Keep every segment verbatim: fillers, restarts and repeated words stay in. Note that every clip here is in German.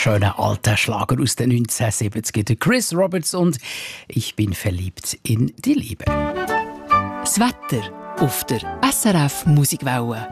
schönen alten Schlager aus den neunzehnhundertsiebzig. Chris Roberts und «Ich bin verliebt in die Liebe». Das Wetter auf der S R F Musikwelle.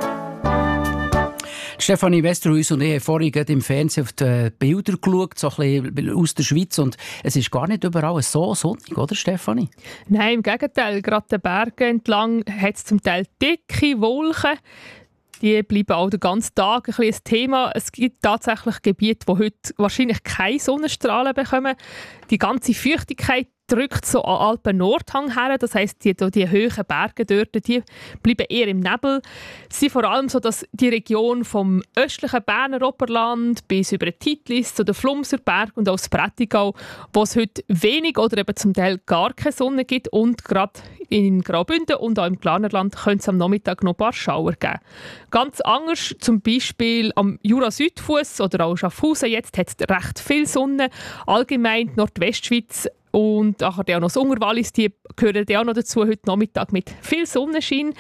Stefanie Westerhuis und ich haben vorhin im Fernsehen auf die Bilder geschaut, so ein bisschen aus der Schweiz. Und es ist gar nicht überall so sonnig, oder Stefanie? Nein, im Gegenteil. Gerade den Bergen entlang hat es zum Teil dicke Wolken. Die bleiben auch den ganzen Tag ein, ein Thema. Es gibt tatsächlich Gebiete, die heute wahrscheinlich keine Sonnenstrahlen bekommen. Die ganze Feuchtigkeit drückt so an Alpen-Nordhang her. Das heisst, die, die hohen Berge dort, die bleiben eher im Nebel. Es ist vor allem so, dass die Region vom östlichen Berner Oberland bis über den Titlis zu den Flumserberg und auch das Prättigau, wo es heute wenig oder eben zum Teil gar keine Sonne gibt. Und gerade in Graubünden und auch im Glarnerland könnte es am Nachmittag noch ein paar Schauer geben. Ganz anders, zum Beispiel am Jura-Südfuss oder auch Schaffhausen, jetzt hat es recht viel Sonne. Allgemein die Nordwestschweiz und nachher auch noch das Ungerwallis, die gehören auch noch dazu, heute Nachmittag mit viel Sonnenschein.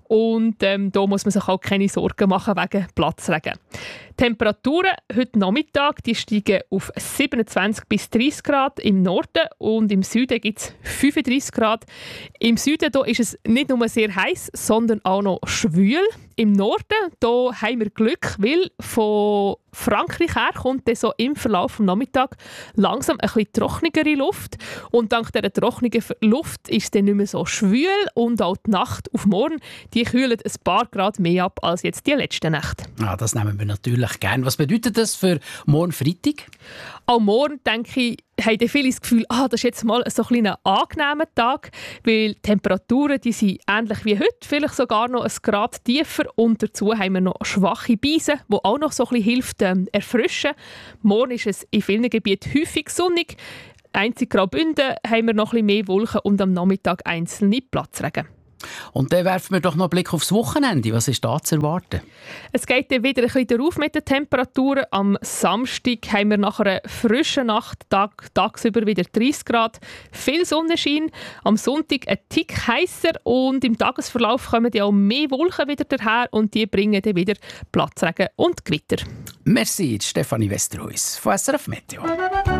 Und ähm, da muss man sich auch keine Sorgen machen wegen Platzregen. Die Temperaturen heute Nachmittag die steigen auf siebenundzwanzig bis dreißig Grad im Norden und im Süden gibt es fünfunddreißig Grad. Im Süden da ist es nicht nur sehr heiß, sondern auch noch schwül. Im Norden da haben wir Glück, weil von Frankreich her kommt so im Verlauf des Nachmittags langsam ein bisschen trockenere Luft. Und dank dieser trockenen Luft ist es dann nicht mehr so schwül und auch die Nacht auf morgen, die kühlen ein paar Grad mehr ab als jetzt die letzte Nacht. Ah, das nehmen wir natürlich gerne. Was bedeutet das für morgen Freitag? Auch morgen, denke ich, haben viele das Gefühl, ah, das ist jetzt mal so ein angenehmer Tag, weil die Temperaturen die sind ähnlich wie heute, vielleicht sogar noch ein Grad tiefer und dazu haben wir noch schwache Beise, die auch noch so ein bisschen hilft, ähm, erfrischen. Morgen ist es in vielen Gebieten häufig sonnig. Einzig Graubünden haben wir noch ein bisschen mehr Wolken und am Nachmittag einzelne Platzregen. Und dann werfen wir doch noch einen Blick aufs Wochenende. Was ist da zu erwarten? Es geht dann wieder ein bisschen darauf mit den Temperaturen. Am Samstag haben wir nach einer frischen Nacht Tag, tagsüber wieder dreißig Grad. Viel Sonnenschein. Am Sonntag ein Tick heißer und im Tagesverlauf kommen ja auch mehr Wolken wieder daher und die bringen dann wieder Platzregen und Gewitter. Merci, Stefanie Westerhuis von S R F Meteo.